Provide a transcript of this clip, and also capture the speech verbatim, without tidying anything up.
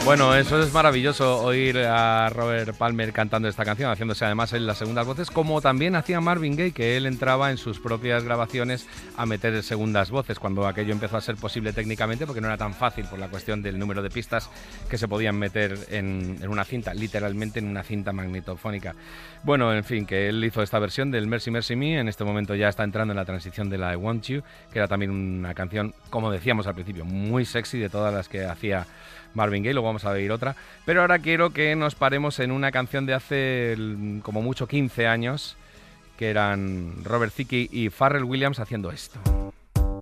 Bueno, eso es maravilloso, oír a Robert Palmer cantando esta canción, haciéndose además en las segundas voces, como también hacía Marvin Gaye, que él entraba en sus propias grabaciones a meter segundas voces, cuando aquello empezó a ser posible técnicamente, porque no era tan fácil por la cuestión del número de pistas que se podían meter en, en una cinta, literalmente en una cinta magnetofónica. Bueno, en fin, que él hizo esta versión del Mercy Mercy Me, en este momento ya está entrando en la transición de la I Want You, que era también una canción, como decíamos al principio, muy sexy de todas las que hacía Marvin Gaye. Luego vamos a oír otra, pero ahora quiero que nos paremos en una canción de hace como mucho quince años, que eran Robert Thicke y Pharrell Williams haciendo esto.